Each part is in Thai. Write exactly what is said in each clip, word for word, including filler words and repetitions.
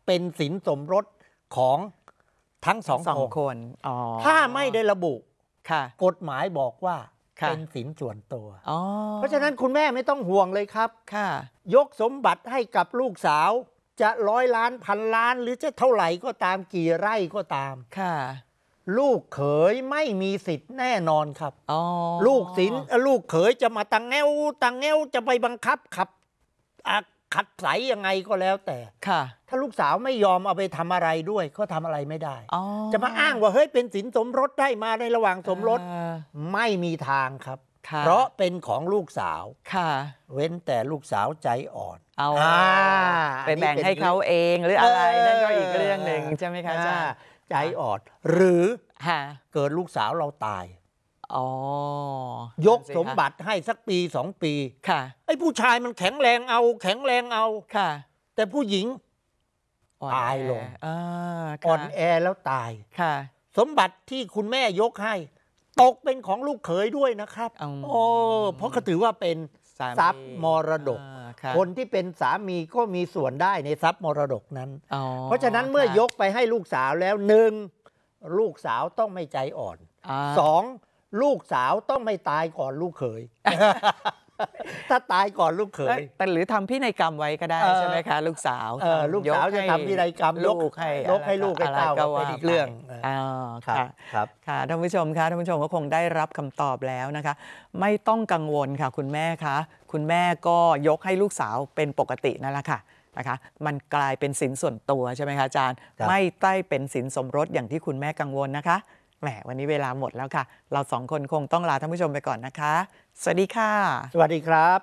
เป็นสินสมรสของทั้งสองสองคนถ้าไม่ได้ระบุกฎหมายบอกว่าเป็นสินส่วนตัวเพราะฉะนั้นคุณแม่ไม่ต้องห่วงเลยครับยกสมบัติให้กับลูกสาวจะร้อยล้านพันล้านหรือจะเท่าไหร่ก็ตามกี่ไร่ก็ตามลูกเขยไม่มีสิทธิ์แน่นอนครับลูกสินลูกเขยจะมาตังแงวตังแงวจะไปบังคับขับขัดใสยังไงก็แล้วแต่ถ้าลูกสาวไม่ยอมเอาไปทำอะไรด้วยก็ทำอะไรไม่ได้จะมาอ้างว่าเฮ้ยเป็นสินสมรสได้มาในระหว่างสมรสไม่มีทางครับเพราะเป็นของลูกสาวเว้นแต่ลูกสาวใจอ่อนเอาไปแบ่งให้เขาเองหรืออะไรนั่นก็อีกเรื่องหนึ่งใช่ไหมคะอาจารย์ใจอ่อนหรือเกิดลูกสาวเราตายยกสมบัติให้สักปีสองปีไอ้ผู้ชายมันแข็งแรงเอาแข็งแรงเอาแต่ผู้หญิงตายลงอ่อนแอแล้วตายสมบัติที่คุณแม่ยกให้ตกเป็นของลูกเขยด้วยนะครับโอ้เพราะเขาถือว่าเป็นทรัพย์มรดกคนที่เป็นสามีก็มีส่วนได้ในทรัพย์มรดกนั้นเพราะฉะนั้นเมื่อยกไปให้ลูกสาวแล้วหนึ่งลูกสาวต้องไม่ใจอ่อนสองลูกสาวต้องไม่ตายก่อนลูกเขยถ้าตายก่อนลูกเขยแต่หรือทำพินัยกรรมไว้ก็ได้ใช่ไหมคะลูกสาวลูกสาวจะทำพินัยกรรมยกให้ยกให้ลูกให้เต้าเป็นอีกเรื่องค่ะครับค่ะท่านผู้ชมคะท่านผู้ชมก็คงได้รับคำตอบแล้วนะคะไม่ต้องกังวลค่ะคุณแม่คะคุณแม่ก็ยกให้ลูกสาวเป็นปกตินั่นแหละค่ะนะคะมันกลายเป็นสินส่วนตัวใช่ไหมคะอาจารย์ไม่ได้เป็นสินสมรสอย่างที่คุณแม่กังวลนะคะแหมวันนี้เวลาหมดแล้วค่ะเราสองคนคงต้องลาท่านผู้ชมไปก่อนนะคะสวัสดีค่ะสวัสดีครับ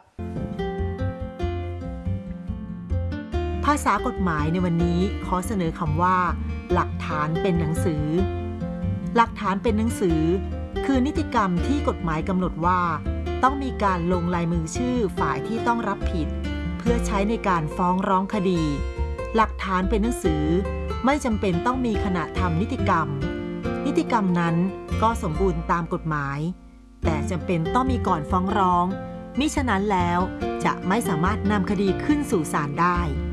ภาษากฎหมายในวันนี้ขอเสนอคำว่าหลักฐานเป็นหนังสือหลักฐานเป็นหนังสือคือนิติกรรมที่กฎหมายกำหนดว่าต้องมีการลงลายมือชื่อฝ่ายที่ต้องรับผิดเพื่อใช้ในการฟ้องร้องคดีหลักฐานเป็นหนังสือไม่จำเป็นต้องมีขณะทำนิติกรรมนิติกรรมนั้นก็สมบูรณ์ตามกฎหมายแต่จำเป็นต้องมีก่อนฟ้องร้องมิฉะนั้นแล้วจะไม่สามารถนำคดีขึ้นสู่ศาลได้